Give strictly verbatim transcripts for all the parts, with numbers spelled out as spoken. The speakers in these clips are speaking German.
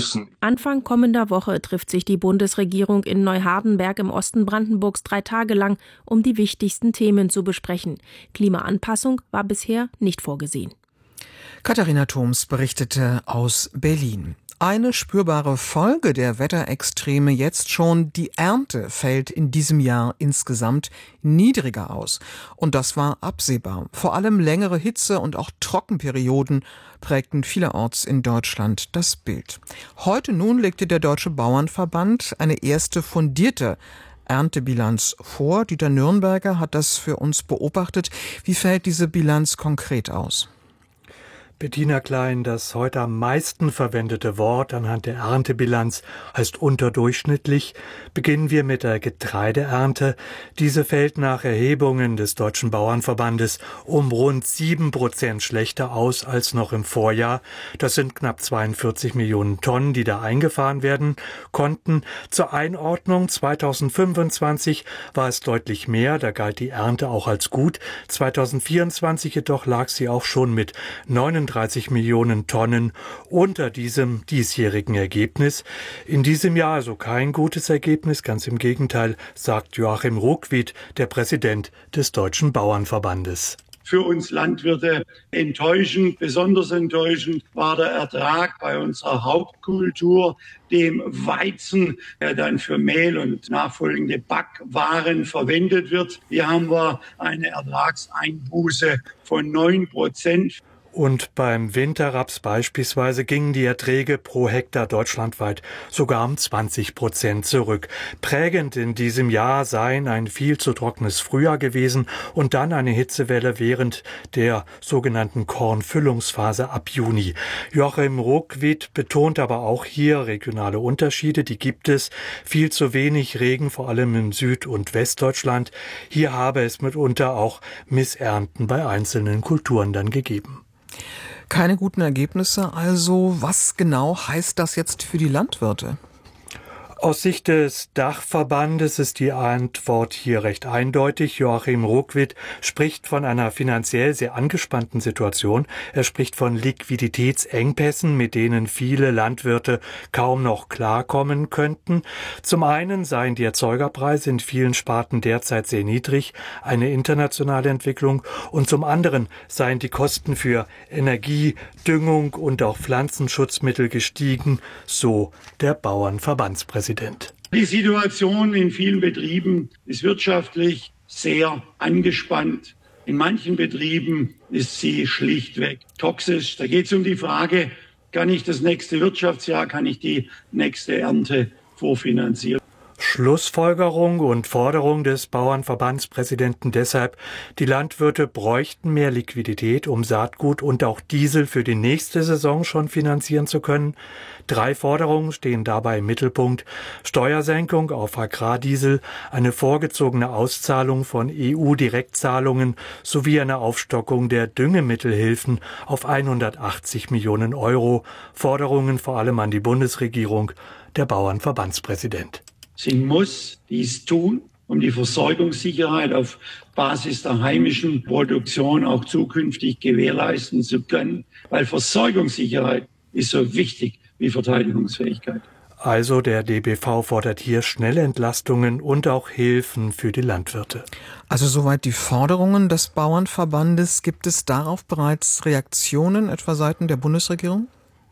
müssen. Anfang kommender Woche trifft sich die Bundesregierung in Neuhardenberg im Osten Brandenburgs drei Tage lang, um die wichtigsten Themen zu besprechen. Klimaanpassung war bisher nicht vorgesehen. Katharina Thoms berichtete aus Berlin. Eine spürbare Folge der Wetterextreme jetzt schon: die Ernte fällt in diesem Jahr insgesamt niedriger aus. Und das war absehbar. Vor allem längere Hitze- und auch Trockenperioden prägten vielerorts in Deutschland das Bild. Heute nun legte der Deutsche Bauernverband eine erste fundierte Erntebilanz vor. Dieter Nürnberger hat das für uns beobachtet. Wie fällt diese Bilanz konkret aus? Bettina Klein, das heute am meisten verwendete Wort anhand der Erntebilanz heißt unterdurchschnittlich. Beginnen wir mit der Getreideernte. Diese fällt nach Erhebungen des Deutschen Bauernverbandes um rund sieben Prozent schlechter aus als noch im Vorjahr. Das sind knapp zweiundvierzig Millionen Tonnen, die da eingefahren werden konnten. Zur Einordnung: zweitausendfünfundzwanzig war es deutlich mehr, da galt die Ernte auch als gut. zweitausendvierundzwanzig jedoch lag sie auch schon mit neununddreißig Millionen Tonnen unter diesem diesjährigen Ergebnis. In diesem Jahr also kein gutes Ergebnis, ganz im Gegenteil, sagt Joachim Ruckwied, der Präsident des Deutschen Bauernverbandes. Für uns Landwirte enttäuschend, besonders enttäuschend war der Ertrag bei unserer Hauptkultur, dem Weizen, der dann für Mehl und nachfolgende Backwaren verwendet wird. Hier haben wir eine Ertragseinbuße von neun Prozent. Und beim Winterraps beispielsweise gingen die Erträge pro Hektar deutschlandweit sogar um zwanzig Prozent zurück. Prägend in diesem Jahr seien ein viel zu trockenes Frühjahr gewesen und dann eine Hitzewelle während der sogenannten Kornfüllungsphase ab Juni. Joachim Ruckwied betont aber auch hier regionale Unterschiede, die gibt es. Viel zu wenig Regen, vor allem im Süd- und Westdeutschland. Hier habe es mitunter auch Missernten bei einzelnen Kulturen dann gegeben. Keine guten Ergebnisse also. Was genau heißt das jetzt für die Landwirte? Aus Sicht des Dachverbandes ist die Antwort hier recht eindeutig. Joachim Ruckwied spricht von einer finanziell sehr angespannten Situation. Er spricht von Liquiditätsengpässen, mit denen viele Landwirte kaum noch klarkommen könnten. Zum einen seien die Erzeugerpreise in vielen Sparten derzeit sehr niedrig, eine internationale Entwicklung, und zum anderen seien die Kosten für Energie, Düngung und auch Pflanzenschutzmittel gestiegen, so der Bauernverbandspräsident. Die Situation in vielen Betrieben ist wirtschaftlich sehr angespannt. In manchen Betrieben ist sie schlichtweg toxisch. Da geht es um die Frage, kann ich das nächste Wirtschaftsjahr, kann ich die nächste Ernte vorfinanzieren? Schlussfolgerung und Forderung des Bauernverbandspräsidenten deshalb: Die Landwirte bräuchten mehr Liquidität, um Saatgut und auch Diesel für die nächste Saison schon finanzieren zu können. Drei Forderungen stehen dabei im Mittelpunkt: Steuersenkung auf Agrardiesel, eine vorgezogene Auszahlung von E U-Direktzahlungen sowie eine Aufstockung der Düngemittelhilfen auf hundertachtzig Millionen Euro. Forderungen vor allem an die Bundesregierung, der Bauernverbandspräsident. Sie muss dies tun, um die Versorgungssicherheit auf Basis der heimischen Produktion auch zukünftig gewährleisten zu können, weil Versorgungssicherheit ist so wichtig wie Verteidigungsfähigkeit. Also der D B V fordert hier schnelle Entlastungen und auch Hilfen für die Landwirte. Also soweit die Forderungen des Bauernverbandes. Gibt es darauf bereits Reaktionen, etwa seitens der Bundesregierung?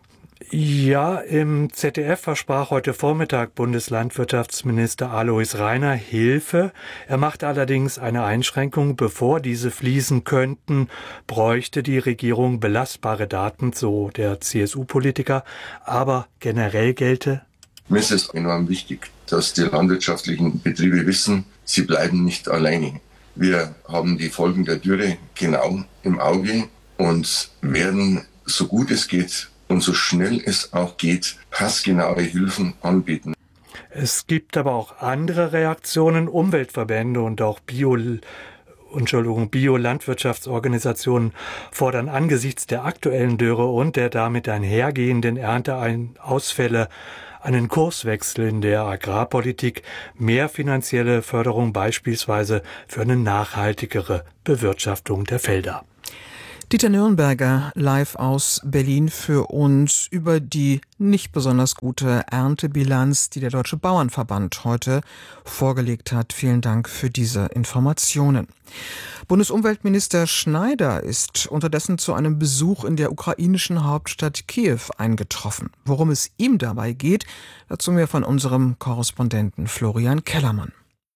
Ja, im Z D F versprach heute Vormittag Bundeslandwirtschaftsminister Alois Rainer Hilfe. Er machte allerdings eine Einschränkung: Bevor diese fließen könnten, bräuchte die Regierung belastbare Daten, so der C S U-Politiker. Aber generell gelte: Mir ist es enorm wichtig, dass die landwirtschaftlichen Betriebe wissen, sie bleiben nicht alleine. Wir haben die Folgen der Dürre genau im Auge und werden, so gut es geht und so schnell es auch geht, passgenaue Hilfen anbieten. Es gibt aber auch andere Reaktionen. Umweltverbände und auch Bio, Entschuldigung, Bio-Landwirtschaftsorganisationen fordern angesichts der aktuellen Dürre und der damit einhergehenden Ernteausfälle einen Kurswechsel in der Agrarpolitik, mehr finanzielle Förderung beispielsweise für eine nachhaltigere Bewirtschaftung der Felder. Dieter Nürnberger live aus Berlin für uns über die nicht besonders gute Erntebilanz, die der Deutsche Bauernverband heute vorgelegt hat. Vielen Dank für diese Informationen. Bundesumweltminister Schneider ist unterdessen zu einem Besuch in der ukrainischen Hauptstadt Kiew eingetroffen. Worum es ihm dabei geht, dazu mehr von unserem Korrespondenten Florian Kellermann.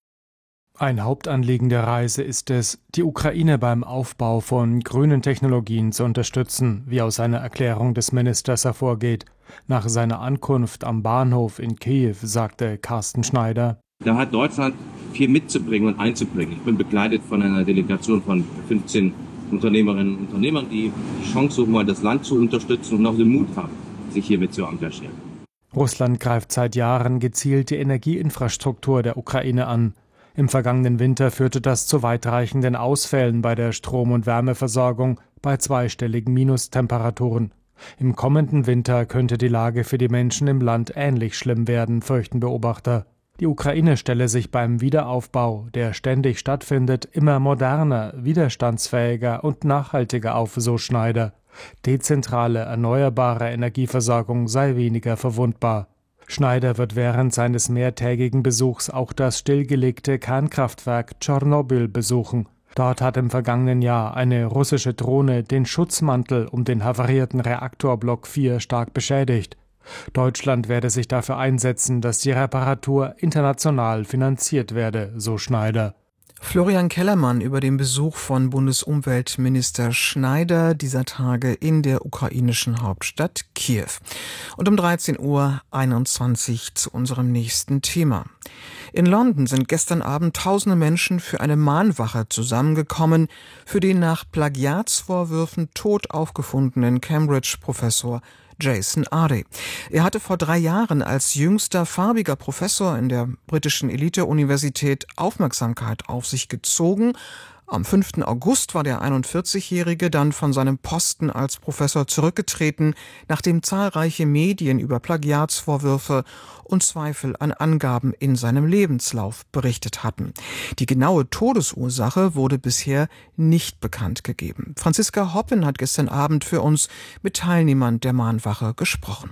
Ein Hauptanliegen der Reise ist es, die Ukraine beim Aufbau von grünen Technologien zu unterstützen, wie aus einer Erklärung des Ministers hervorgeht. Nach seiner Ankunft am Bahnhof in Kiew sagte Carsten Schneider: Da hat Deutschland viel mitzubringen und einzubringen. Ich bin begleitet von einer Delegation von fünfzehn Unternehmerinnen und Unternehmern, die die Chance suchen wollen, das Land zu unterstützen und auch den Mut haben, sich hiermit zu engagieren. Russland greift seit Jahren gezielt die Energieinfrastruktur der Ukraine an. Im vergangenen Winter führte das zu weitreichenden Ausfällen bei der Strom- und Wärmeversorgung bei zweistelligen Minustemperaturen. Im kommenden Winter könnte die Lage für die Menschen im Land ähnlich schlimm werden, fürchten Beobachter. Die Ukraine stelle sich beim Wiederaufbau, der ständig stattfindet, immer moderner, widerstandsfähiger und nachhaltiger auf, so Schneider. Dezentrale, erneuerbare Energieversorgung sei weniger verwundbar. Schneider wird während seines mehrtägigen Besuchs auch das stillgelegte Kernkraftwerk Tschernobyl besuchen. Dort hat im vergangenen Jahr eine russische Drohne den Schutzmantel um den havarierten Reaktorblock vier stark beschädigt. Deutschland werde sich dafür einsetzen, dass die Reparatur international finanziert werde, so Schneider. Florian Kellermann über den Besuch von Bundesumweltminister Schneider dieser Tage in der ukrainischen Hauptstadt Kiew. Und um dreizehn Uhr einundzwanzig zu unserem nächsten Thema. In London sind gestern Abend tausende Menschen für eine Mahnwache zusammengekommen für den nach Plagiatsvorwürfen tot aufgefundenen Cambridge-Professor Jason Ardey. Er hatte vor drei Jahren als jüngster farbiger Professor in der britischen Elite-Universität Aufmerksamkeit auf sich gezogen. Am fünften August war der einundvierzigjährige dann von seinem Posten als Professor zurückgetreten, nachdem zahlreiche Medien über Plagiatsvorwürfe und Zweifel an Angaben in seinem Lebenslauf berichtet hatten. Die genaue Todesursache wurde bisher nicht bekannt gegeben. Franziska Hoppen hat gestern Abend für uns mit Teilnehmern der Mahnwache gesprochen.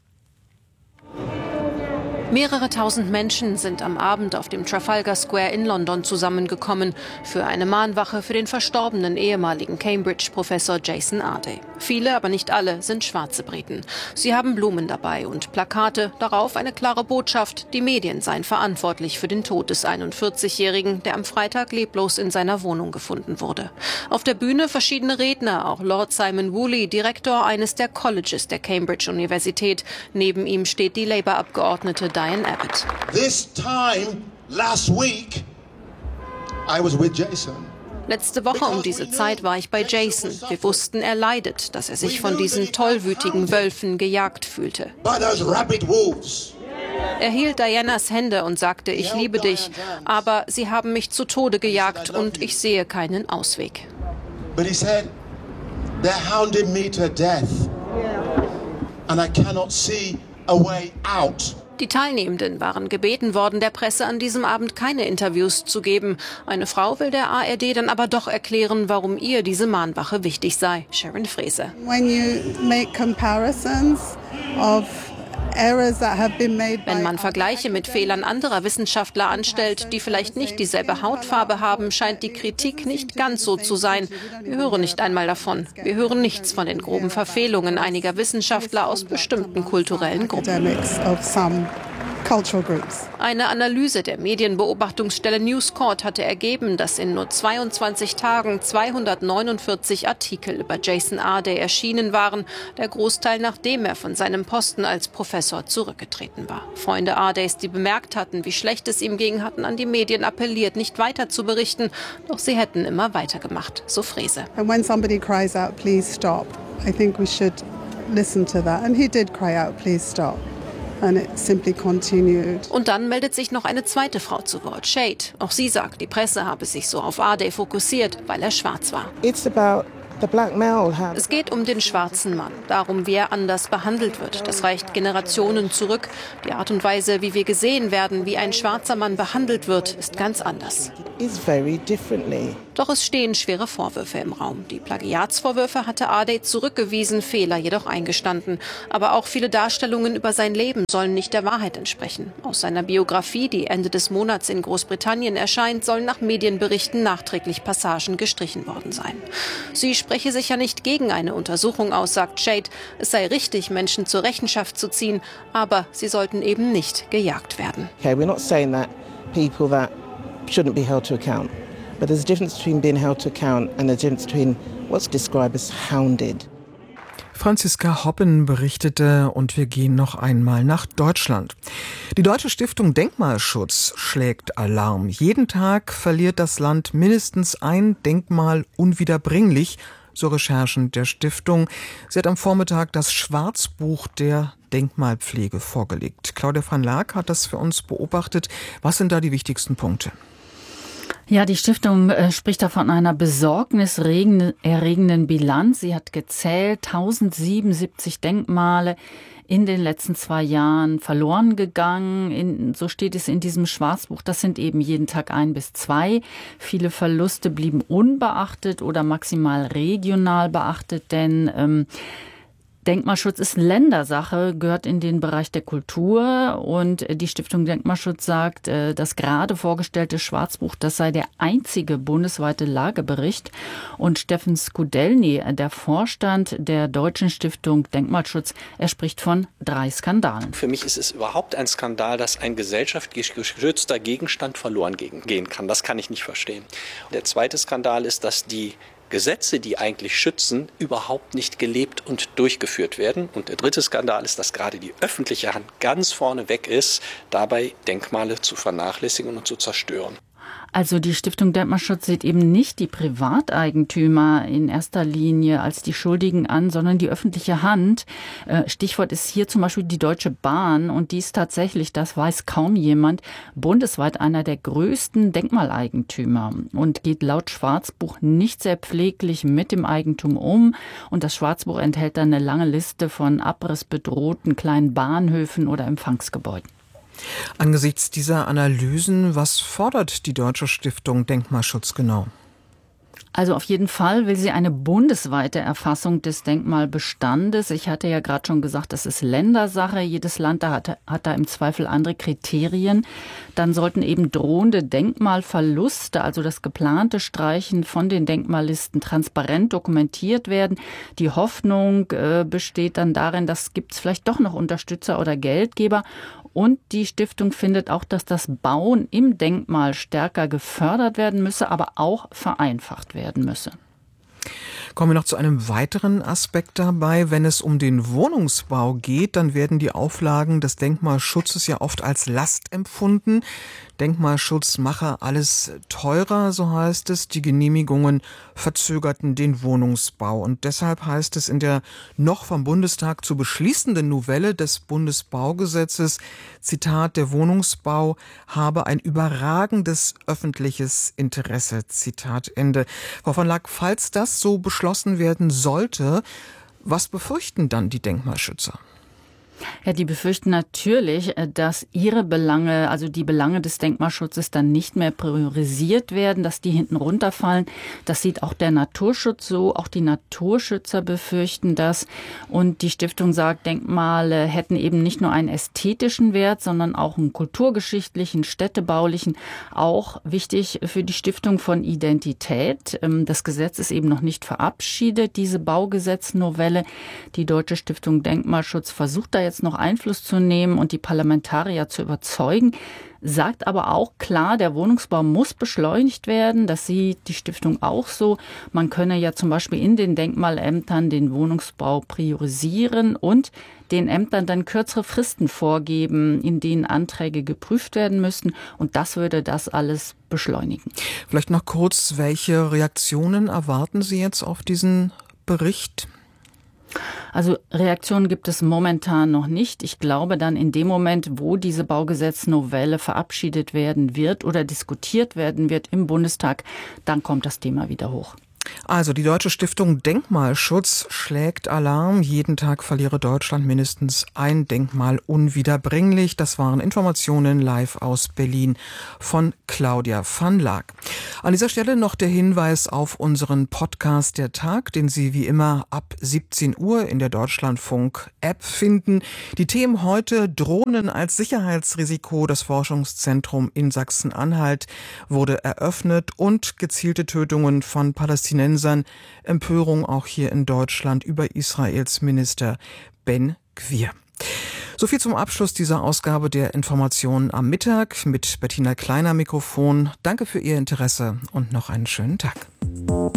Mehrere tausend Menschen sind am Abend auf dem Trafalgar Square in London zusammengekommen für eine Mahnwache für den verstorbenen ehemaligen Cambridge-Professor Jason Ardey. Viele, aber nicht alle, sind schwarze Briten. Sie haben Blumen dabei und Plakate, darauf eine klare Botschaft: Die Medien seien verantwortlich für den Tod des einundvierzigjährigen, der am Freitag leblos in seiner Wohnung gefunden wurde. Auf der Bühne verschiedene Redner, auch Lord Simon Woolley, Direktor eines der Colleges der Cambridge-Universität. Neben ihm steht die Labour-Abgeordnete Diane Abbott. This time last week I was with Jason. Letzte Woche um diese Zeit war ich bei Jason. Wir wussten, er leidet, dass er sich von diesen tollwütigen Wölfen gejagt fühlte. Er hielt Dianas Hände und sagte: Ich liebe dich, aber sie haben mich zu Tode gejagt und ich sehe keinen Ausweg. But he said, they're hounding me to death and I cannot see a way out. Die Teilnehmenden waren gebeten worden, der Presse an diesem Abend keine Interviews zu geben. Eine Frau will der A R D dann aber doch erklären, warum ihr diese Mahnwache wichtig sei. Sharon Fraser. When you make comparisons of Wenn man Vergleiche mit Fehlern anderer Wissenschaftler anstellt, die vielleicht nicht dieselbe Hautfarbe haben, scheint die Kritik nicht ganz so zu sein. Wir hören nicht einmal davon. Wir hören nichts von den groben Verfehlungen einiger Wissenschaftler aus bestimmten kulturellen Gruppen. Eine Analyse der Medienbeobachtungsstelle News Corp hatte ergeben, dass in nur zweiundzwanzig Tagen zweihundertneunundvierzig Artikel über Jason Ardey erschienen waren, der Großteil nachdem er von seinem Posten als Professor zurückgetreten war. Freunde Ardeys, die bemerkt hatten, wie schlecht es ihm ging, hatten an die Medien appelliert, nicht weiter zu berichten, doch sie hätten immer weitergemacht, so Frese. And when somebody cries out, please stop, I think we should listen to that. And he did cry out, please stop. And it simply continued. Und dann meldet sich noch eine zweite Frau zu Wort, Shade. Auch sie sagt, die Presse habe sich so auf Ardey fokussiert, weil er schwarz war. It's about the black male. Es geht um den schwarzen Mann, darum, wie er anders behandelt wird. Das reicht Generationen zurück. Die Art und Weise, wie wir gesehen werden, wie ein schwarzer Mann behandelt wird, ist ganz anders. It's very differently. Doch es stehen schwere Vorwürfe im Raum. Die Plagiatsvorwürfe hatte Ardey zurückgewiesen, Fehler jedoch eingestanden. Aber auch viele Darstellungen über sein Leben sollen nicht der Wahrheit entsprechen. Aus seiner Biografie, die Ende des Monats in Großbritannien erscheint, sollen nach Medienberichten nachträglich Passagen gestrichen worden sein. Sie spreche sich ja nicht gegen eine Untersuchung aus, sagt Shade. Es sei richtig, Menschen zur Rechenschaft zu ziehen, aber sie sollten eben nicht gejagt werden. Okay, we're not saying that people that shouldn't be held to account, but there's a difference between being held to account and a difference between what's described as hounded. Franziska Hoppen berichtete und wir gehen noch einmal nach Deutschland. Die Deutsche Stiftung Denkmalschutz schlägt Alarm. Jeden Tag verliert das Land mindestens ein Denkmal unwiederbringlich, so Recherchen der Stiftung. Sie hat am Vormittag das Schwarzbuch der Denkmalpflege vorgelegt. Claudia van Laak hat das für uns beobachtet. Was sind da die wichtigsten Punkte? Ja, die Stiftung äh, spricht da von einer besorgniserregenden Bilanz. Sie hat gezählt, tausendsiebenundsiebzig Denkmale in den letzten zwei Jahren verloren gegangen. In, so steht es in diesem Schwarzbuch. Das sind eben jeden Tag ein bis zwei. Viele Verluste blieben unbeachtet oder maximal regional beachtet, denn ähm, Denkmalschutz ist Ländersache, gehört in den Bereich der Kultur und die Stiftung Denkmalschutz sagt, das gerade vorgestellte Schwarzbuch, das sei der einzige bundesweite Lagebericht. Und Steffen Skudelny, der Vorstand der Deutschen Stiftung Denkmalschutz, er spricht von drei Skandalen. Für mich ist es überhaupt ein Skandal, dass ein gesellschaftlich geschützter Gegenstand verloren gehen kann. Das kann ich nicht verstehen. Der zweite Skandal ist, dass die Gesetze, die eigentlich schützen, überhaupt nicht gelebt und durchgeführt werden. Und der dritte Skandal ist, dass gerade die öffentliche Hand ganz vorne weg ist, dabei Denkmale zu vernachlässigen und zu zerstören. Also die Stiftung Denkmalschutz sieht eben nicht die Privateigentümer in erster Linie als die Schuldigen an, sondern die öffentliche Hand. Stichwort ist hier zum Beispiel die Deutsche Bahn und die ist tatsächlich, das weiß kaum jemand, bundesweit einer der größten Denkmaleigentümer und geht laut Schwarzbuch nicht sehr pfleglich mit dem Eigentum um. Und das Schwarzbuch enthält dann eine lange Liste von abrissbedrohten kleinen Bahnhöfen oder Empfangsgebäuden. Angesichts dieser Analysen, was fordert die Deutsche Stiftung Denkmalschutz genau? Also auf jeden Fall will sie eine bundesweite Erfassung des Denkmalbestandes. Ich hatte ja gerade schon gesagt, das ist Ländersache. Jedes Land da hat, hat da im Zweifel andere Kriterien. Dann sollten eben drohende Denkmalverluste, also das geplante Streichen von den Denkmallisten, transparent dokumentiert werden. Die Hoffnung äh, besteht dann darin, dass gibt es vielleicht doch noch Unterstützer oder Geldgeber. Und die Stiftung findet auch, dass das Bauen im Denkmal stärker gefördert werden müsse, aber auch vereinfacht werden müsse. Kommen wir noch zu einem weiteren Aspekt dabei. Wenn es um den Wohnungsbau geht, dann werden die Auflagen des Denkmalschutzes ja oft als Last empfunden. Denkmalschutz mache alles teurer, so heißt es. Die Genehmigungen verzögerten den Wohnungsbau. Und deshalb heißt es in der noch vom Bundestag zu beschließenden Novelle des Bundesbaugesetzes, Zitat, der Wohnungsbau habe ein überragendes öffentliches Interesse, Zitat Ende. Frau von Laak, falls das so beschlossen werden sollte, was befürchten dann die Denkmalschützer? Ja, die befürchten natürlich, dass ihre Belange, also die Belange des Denkmalschutzes dann nicht mehr priorisiert werden, dass die hinten runterfallen. Das sieht auch der Naturschutz so. Auch die Naturschützer befürchten das. Und die Stiftung sagt, Denkmale hätten eben nicht nur einen ästhetischen Wert, sondern auch einen kulturgeschichtlichen, städtebaulichen, auch wichtig für die Stiftung von Identität. Das Gesetz ist eben noch nicht verabschiedet, diese Baugesetznovelle. Die Deutsche Stiftung Denkmalschutz versucht da jetzt noch Einfluss zu nehmen und die Parlamentarier zu überzeugen, sagt aber auch klar, der Wohnungsbau muss beschleunigt werden. Das sieht die Stiftung auch so. Man könne ja zum Beispiel in den Denkmalämtern den Wohnungsbau priorisieren und den Ämtern dann kürzere Fristen vorgeben, in denen Anträge geprüft werden müssten. Und das würde das alles beschleunigen. Vielleicht noch kurz, welche Reaktionen erwarten Sie jetzt auf diesen Bericht? Also Reaktionen gibt es momentan noch nicht. Ich glaube dann in dem Moment, wo diese Baugesetznovelle verabschiedet werden wird oder diskutiert werden wird im Bundestag, dann kommt das Thema wieder hoch. Also die Deutsche Stiftung Denkmalschutz schlägt Alarm. Jeden Tag verliere Deutschland mindestens ein Denkmal unwiederbringlich. Das waren Informationen live aus Berlin von Claudia van Laak. An dieser Stelle noch der Hinweis auf unseren Podcast Der Tag, den Sie wie immer ab siebzehn Uhr in der Deutschlandfunk-App finden. Die Themen heute: Drohnen als Sicherheitsrisiko. Das Forschungszentrum in Sachsen-Anhalt wurde eröffnet und gezielte Tötungen von Palästinensern. Empörung auch hier in Deutschland über Israels Minister Ben Gvir. So viel zum Abschluss dieser Ausgabe der Informationen am Mittag mit Bettina Kleiner Mikrofon. Danke für Ihr Interesse und noch einen schönen Tag.